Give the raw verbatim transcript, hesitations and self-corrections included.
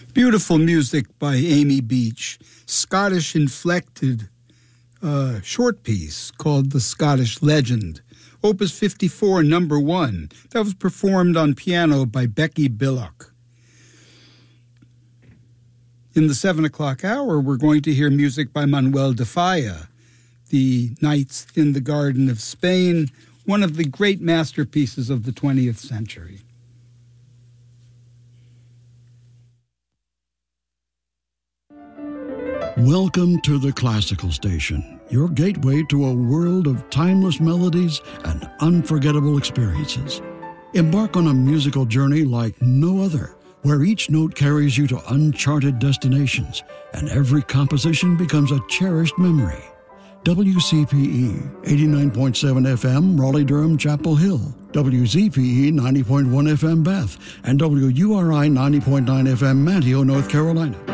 Beautiful music by Amy Beach, Scottish-inflected uh, short piece called The Scottish Legend, Opus fifty-four, number one. That was performed on piano by Becky Billock. In the seven o'clock hour, we're going to hear music by Manuel de Falla, The Nights in the Garden of Spain, one of the great masterpieces of the twentieth century. Welcome to the Classical Station, your gateway to a world of timeless melodies and unforgettable experiences. Embark on a musical journey like no other, where each note carries you to uncharted destinations and every composition becomes a cherished memory. W C P E, eighty-nine point seven F M, Raleigh-Durham, Chapel Hill, W Z P E, ninety point one F M, Bath, and W U R I, ninety point nine F M, Manteo, North Carolina.